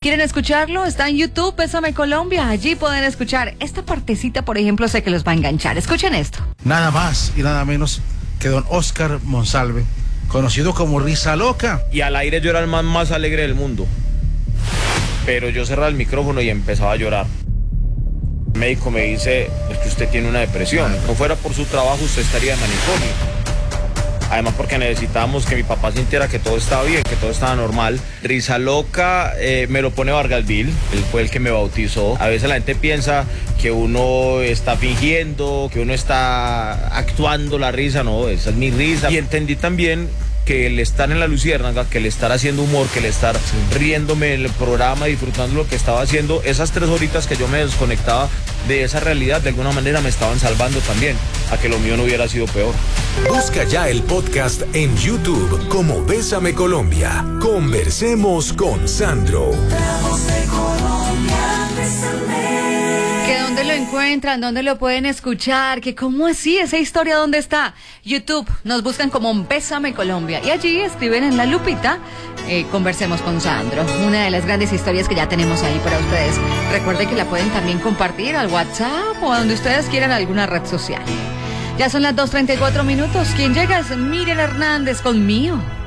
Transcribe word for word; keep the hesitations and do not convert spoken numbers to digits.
¿Quieren escucharlo? Está en YouTube, Bésame Colombia. Allí pueden escuchar esta partecita, por ejemplo, sé que los va a enganchar. Escuchen esto. Nada más y nada menos que don Oscar Monsalve, conocido como Risa Loca. Y al aire yo era el man más alegre del mundo. Pero yo cerraba el micrófono y empezaba a llorar. El médico me dice, es que usted tiene una depresión. No fuera por su trabajo, usted estaría en manicomio. Además porque necesitábamos que mi papá sintiera que todo estaba bien, que todo estaba normal. Risa Loca eh, me lo pone Vargasville, él fue el que me bautizó. A veces la gente piensa que uno está fingiendo, que uno está actuando la risa, no, esa es mi risa. Y entendí también que el estar en la Luciérnaga, que el estar haciendo humor, que el estar riéndome en el programa, disfrutando lo que estaba haciendo, esas tres horitas que yo me desconectaba de esa realidad, de alguna manera me estaban salvando también, a que lo mío no hubiera sido peor. Busca ya el podcast en YouTube como Bésame Colombia. Conversemos con Sandro. ¿Que dónde lo encuentran? ¿Dónde lo pueden escuchar? ¿Que cómo así? ¿Esa historia dónde está? YouTube, nos buscan como Bésame Colombia y allí escriben en la lupita eh, Conversemos con Sandro, una de las grandes historias que ya tenemos ahí para ustedes. Recuerden que la pueden también compartir al WhatsApp o a donde ustedes quieran, alguna red social. Ya son las dos treinta y cuatro minutos. ¿Quién llega? Es Miriam Hernández con Mío.